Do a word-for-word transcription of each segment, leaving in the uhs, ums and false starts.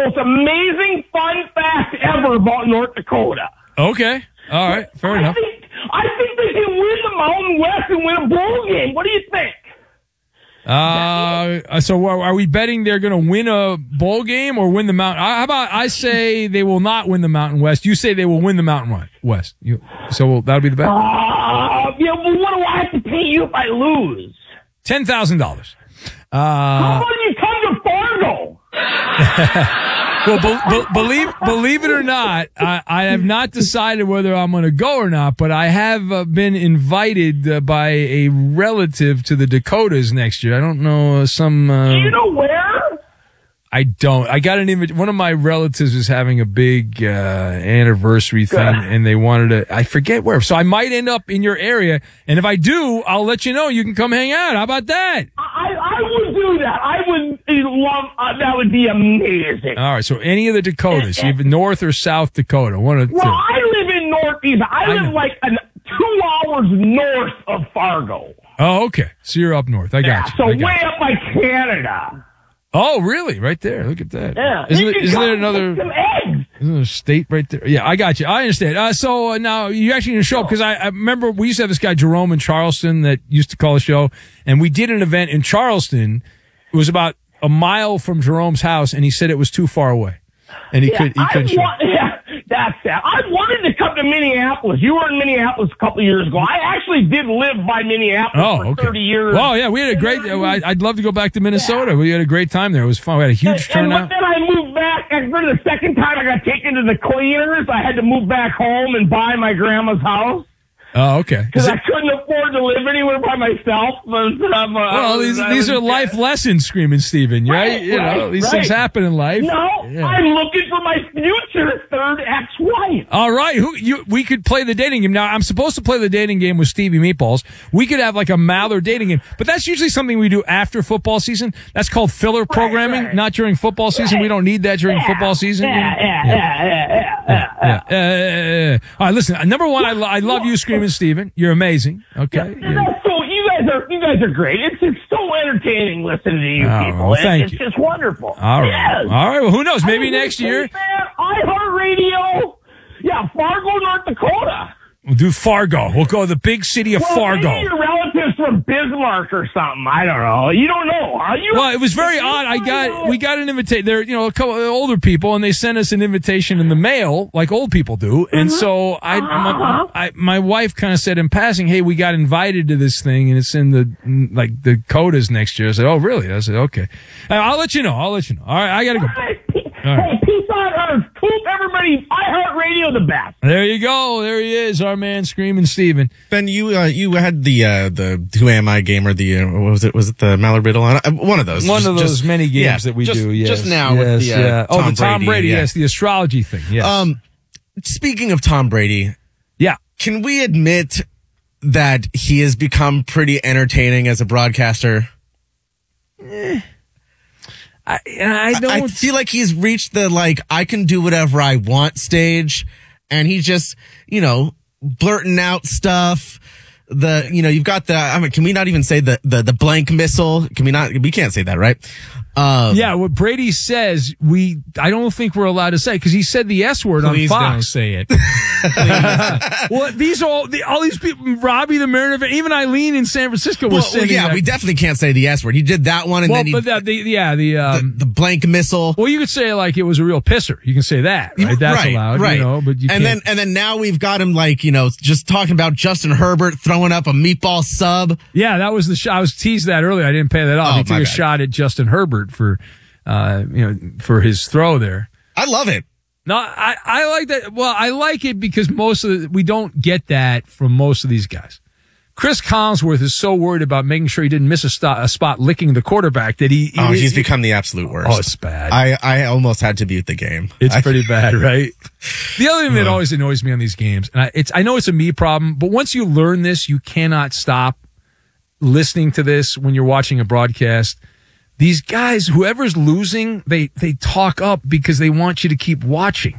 most amazing fun fact ever about North Dakota. Okay. All right. Fair I enough. Think, I think they can win the Mountain West and win a bowl game. What do you think? Uh, so are, are we betting they're going to win a bowl game or win the Mountain? How about I say they will not win the Mountain West. You say they will win the Mountain West. You, so we'll, that'll be the bet? Uh, yeah, well, what do I have to pay you if I lose? ten thousand dollars. Uh, How about you come to Fargo? Well, be, be, believe believe it or not, I, I have not decided whether I'm going to go or not, but I have uh, been invited uh, by a relative to the Dakotas next year. I don't know, uh, some... Uh, Do you know where? I don't. I got an invitation. One of my relatives was having a big uh, anniversary thing, Good. and they wanted to... I forget where. So I might end up in your area, and if I do, I'll let you know. You can come hang out. How about that? I, I would do that. I would love... Uh, that would be amazing. All right, so any of the Dakotas, even North or South Dakota, one of the Well, two. I live in Northeast. I, I live know. like an, two hours north of Fargo. Oh, okay. So you're up north. I got Yeah, you. so I got way you. up by Canada. Oh, really? Right there. Look at that. Yeah. Isn't, You it, can isn't come there and another... get some eggs. Isn't there a state right there? Yeah, I got you. I understand. Uh, so uh, now you actually going to show up because I, I remember we used to have this guy Jerome in Charleston that used to call a show, and we did an event in Charleston. It was about a mile from Jerome's house, and he said it was too far away, and he Yeah, could he I couldn't show. want, yeah, that's that. I wanted to come to Minneapolis. You were in Minneapolis a couple of years ago. I actually did live by Minneapolis Oh, for okay. thirty years. Oh, yeah, we had a great. I, I'd love to go back to Minnesota. We had a great time there. It was fun. We had a huge And, and turnout. then I moved back. And for the second time, I got taken to the cleaners. I had to move back home and buy my grandma's house Oh, okay. because I couldn't afford to live anywhere by myself. But, um, uh, Well, these I these was- are life lessons, Screaming Steven, right? Right, you know, right, these right. things happen in life. No, Yeah. I'm looking for my future third ex-wife. All right, who you? We could play the dating game. Now, I'm supposed to play the dating game with Stevie Meatballs. We could have like a Mallard dating game, but that's usually something we do after football season. That's called filler programming, right. not during football season. We don't need that during Yeah, football season. Yeah, you know? yeah, yeah, yeah, yeah, yeah, yeah. Yeah. Uh, uh, uh, all right, listen. Number one, I, lo- I love you, Screaming Steven. You're amazing. Okay. And that's so you guys are you guys are great. It's just so entertaining listening to you Oh, people. well, thank it's you. just wonderful. All right. Yes. All right. Well, who knows? Maybe I mean, next year man, iHeartRadio. Yeah, Fargo, North Dakota. we'll do Fargo. We'll go to the big city of Well, Fargo. maybe your relatives from Bismarck or something. I don't know. You don't know, are you? Well, it was very odd. I got we got an invitation. They're you know a couple of older people, and they sent us an invitation in the mail, like old people do. And so I, my, I, my wife kind of said in passing, "Hey, we got invited to this thing, and it's in the like the Dakotas next year." I said, "Oh, really?" I said, "Okay, I'll let you know. I'll let you know." All right, I gotta go. Hey, pe- All right. hey, peace on earth. Keep everybody iHeartRadio the best. There you go. There he is, our man, Screaming Steven. Ben, you uh, you had the uh, the Who Am I game or the uh, what was it was it the Mallard Riddle? Uh, One of those. One Just- of those just- many games yeah, that we just, do. Yes, just now yes, with the uh, yeah. Tom oh, the Tom Brady. yeah. Yes, the astrology thing. Yes. Um, speaking of Tom Brady, yeah. can we admit that he has become pretty entertaining as a broadcaster? I, I don't. I feel like he's reached the like I can do whatever I want stage, and he's just you know blurting out stuff. The you know you've got the I mean can we not even say the the the blank missile? Can we not? We can't say that, right? Um, Yeah, what Brady says, we I don't think we're allowed to say because he said the S word Please on don't Fox. say it. Well, these are all the, all these people, Robbie the Mariner, even Eileen in San Francisco was Well, saying well, yeah, that. we definitely can't say the S word. He did that one, and well, then he, but that, the, yeah, the, um, the the blank missile. well, you could say like it was a real pisser. You can say that, right? That's right, allowed, right. you know. But you and can't. then and then now we've got him like you know just talking about Justin Herbert throwing up a meatball sub. yeah, that was the shot. I was teased that earlier. I didn't pay that off. Oh, he took my a bad. shot at Justin Herbert for, uh, you know, for his throw there. I love it. No, I, I like that. Well, I like it because most of the, we don't get that from most of these guys. Chris Collinsworth is so worried about making sure he didn't miss a, sto- a spot licking the quarterback that he. Oh, he, he's he- become the absolute worst. Oh, it's bad. I, I almost had to mute the game. It's I- pretty bad, right? The other thing that always annoys me on these games, and I, it's I know it's a me problem, but once you learn this, you cannot stop listening to this when you're watching a broadcast. These guys, whoever's losing, they they talk up because they want you to keep watching.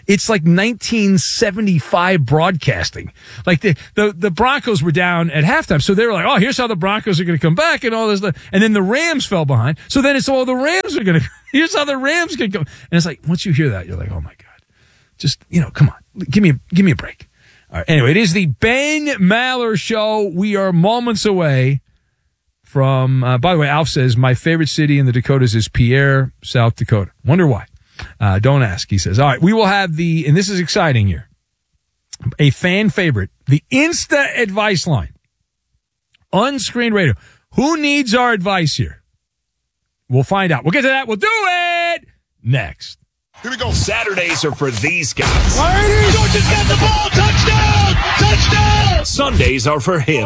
It's like nineteen seventy-five broadcasting. Like the, the, the Broncos were down at halftime. So they were like, oh, here's how the Broncos are going to come back and all this stuff. And then the Rams fell behind. So then it's, oh, the Rams are going to, here's how the Rams can come. And it's like, once you hear that, you're like, oh my God, just, you know, come on, give me a, give me a break. All right. Anyway, it is the Ben Maller Show. We are moments away from, uh, by the way, Alf says, my favorite city in the Dakotas is Pierre, South Dakota. Wonder why. Uh, don't ask, he says. All right, we will have the, and this is exciting here, a fan favorite, the Insta Advice Line. On-screen radio. Who needs our advice here? We'll find out. We'll get to that. We'll do it next. Here we go. Saturdays are for these guys. Georgia's got the ball. Touchdown! Touchdown! Sundays are for him.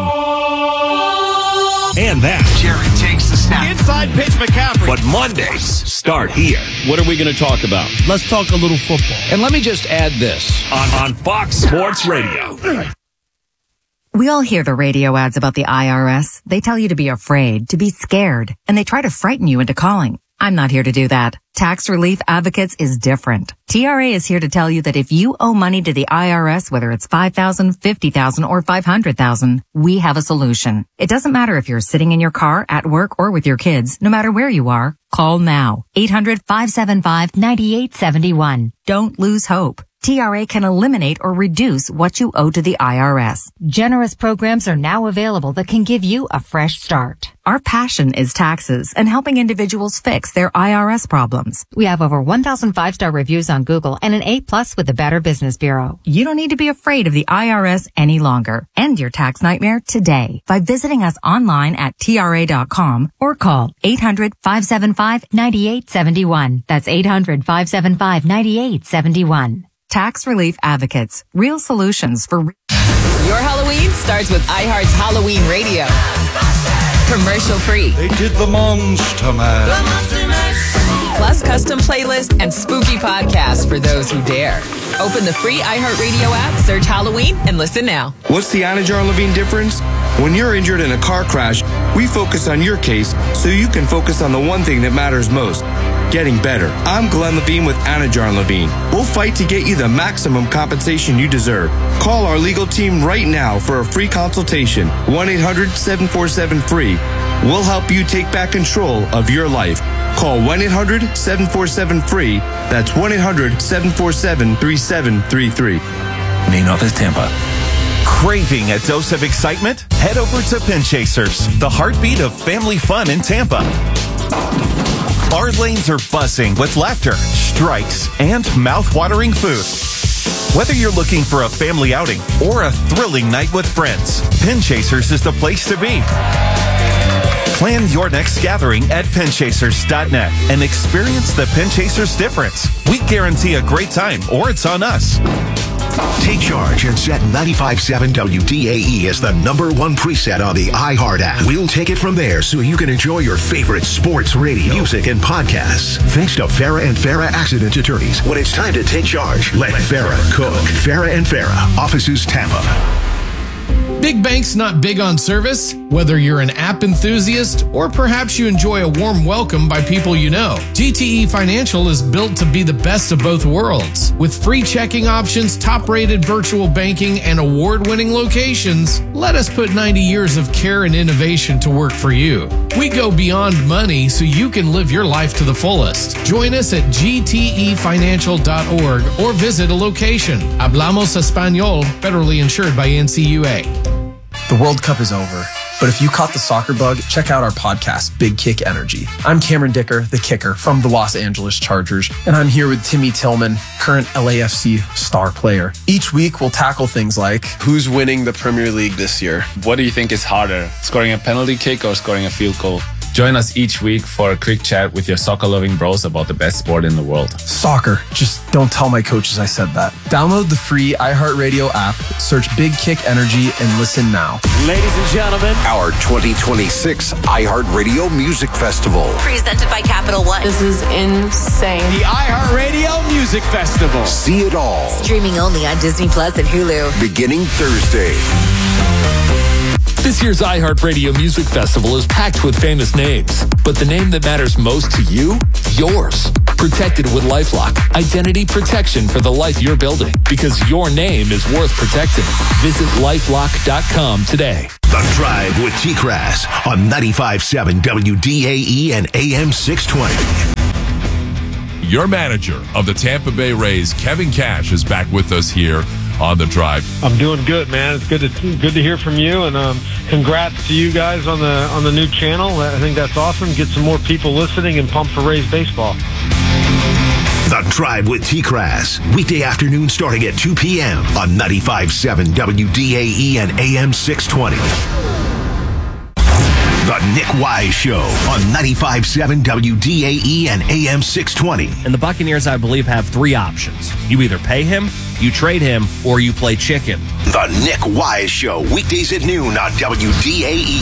And that. Jared takes the snap. Inside pitch, McCaffrey. But Mondays start here. What are we going to talk about? Let's talk a little football. And let me just add this. On, on Fox Sports Radio. We all hear the radio ads about the I R S. They tell you to be afraid, to be scared, and they try to frighten you into calling. I'm not here to do that. Tax Relief Advocates is different. T R A is here to tell you that if you owe money to the I R S, whether it's five thousand dollars, fifty thousand dollars, or five hundred thousand dollars, we have a solution. It doesn't matter if you're sitting in your car, at work, or with your kids. No matter where you are, call now. eight hundred, five seven five, nine eight seven one. Don't lose hope. T R A can eliminate or reduce what you owe to the I R S. Generous programs are now available that can give you a fresh start. Our passion is taxes and helping individuals fix their I R S problems. We have over one thousand five-star reviews on Google and an A plus with the Better Business Bureau. You don't need to be afraid of the I R S any longer. End your tax nightmare today by visiting us online at T R A dot com or call eight hundred, five seven five, nine eight seven one. That's eight hundred, five seven five, nine eight seven one. Tax Relief Advocates. Real solutions for... Your Halloween starts with iHeart's Halloween Radio. Commercial free. They did the Monster Mash. Plus custom playlists and spooky podcasts for those who dare. Open the free iHeartRadio app, search Halloween, and listen now. What's the Anajar Levine difference? When you're injured in a car crash, we focus on your case so you can focus on the one thing that matters most. Getting better. I'm Glenn Levine with Anajar Levine. We'll fight to get you the maximum compensation you deserve. Call our legal team right now for a free consultation. one eight hundred, seven four seven, free. We'll help you take back control of your life. Call one eight hundred, seven four seven, free. That's one eight hundred, seven four seven, three seven three three. Main office, Tampa. Craving a dose of excitement? Head over to Pin Chasers, the heartbeat of family fun in Tampa. Our lanes are buzzing with laughter, strikes, and mouth-watering food. Whether you're looking for a family outing or a thrilling night with friends, Pin Chasers is the place to be. Plan your next gathering at pin chasers dot net and experience the Pin Chasers difference. We guarantee a great time, or it's on us. Take charge and set ninety-five point seven W D A E as the number one preset on the iHeart app. We'll take it from there so you can enjoy your favorite sports radio, music, and podcasts. Thanks to Farah and Farah Accident Attorneys. When it's time to take charge, let, let Farah cook. Farah and Farah, offices Tampa. Big Bank's not big on service. Whether you're an app enthusiast or perhaps you enjoy a warm welcome by people you know, G T E Financial is built to be the best of both worlds. With free checking options, top-rated virtual banking, and award-winning locations, let us put ninety years of care and innovation to work for you. We go beyond money so you can live your life to the fullest. Join us at G T E financial dot org or visit a location. Hablamos Español, federally insured by N C U A. The World Cup is over, but if you caught the soccer bug, check out our podcast, Big Kick Energy. I'm Cameron Dicker, the kicker from the Los Angeles Chargers, and I'm here with Timmy Tillman, current L A F C star player. Each week, we'll tackle things like, who's winning the Premier League this year? What do you think is harder, scoring a penalty kick or scoring a field goal? Join us each week for a quick chat with your soccer-loving bros about the best sport in the world. Soccer. Just don't tell my coaches I said that. Download the free iHeartRadio app, search Big Kick Energy, and listen now. Ladies and gentlemen, our twenty twenty-six iHeartRadio Music Festival. Presented by Capital One. This is insane. The iHeartRadio Music Festival. See it all. Streaming only on Disney Plus and Hulu. Beginning Thursday. This year's iHeartRadio Music Festival is packed with famous names, but the name that matters most to you, yours. Protected with LifeLock. Identity protection for the life you're building. Because your name is worth protecting. Visit lifelock dot com today. The Drive with T-Crass on ninety-five point seven W D A E and A M six twenty. Your manager of the Tampa Bay Rays, Kevin Cash, is back with us here on The Drive. I'm doing good, man. It's good to good to hear from you, and um, congrats to you guys on the on the new channel. I think that's awesome. Get some more people listening and pumped for Rays baseball. The Drive with T-Crass, weekday afternoon starting at two p.m. on ninety-five point seven W D A E and A M six twenty. The Nick Wise Show on ninety-five point seven W D A E and A M six twenty. And the Buccaneers, I believe, have three options. You either pay him, you trade him, or you play chicken. The Nick Wise Show, weekdays at noon on W D A E.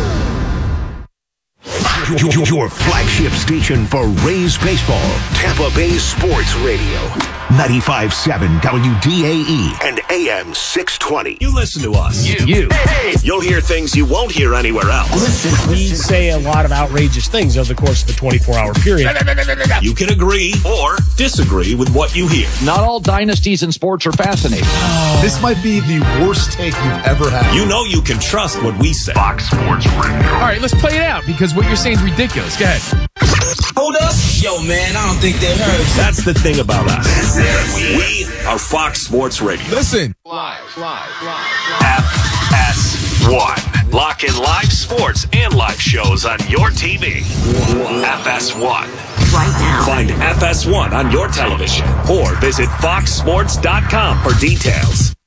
Your, your flagship station for Rays baseball, Tampa Bay Sports Radio, ninety-five point seven W D A E and A M six twenty. You listen to us. You. you. Hey, you'll hear things you won't hear anywhere else. Listen, we say a lot of outrageous things over the course of a twenty-four hour period. You can agree or disagree with what you hear. Not all dynasties in sports are fascinating. Oh. This might be the worst take you've ever had. You know you can trust what we say. Fox Sports Radio. All right, let's play it out because what you're saying is ridiculous. Go ahead. Hold up. Yo, man, I don't think they heard. That's the thing about us. We are Fox Sports Radio. Listen. Live, live, live, live. F S one. Lock in live sports and live shows on your T V. F S one. Right now. Find F S one on your television or visit fox sports dot com for details.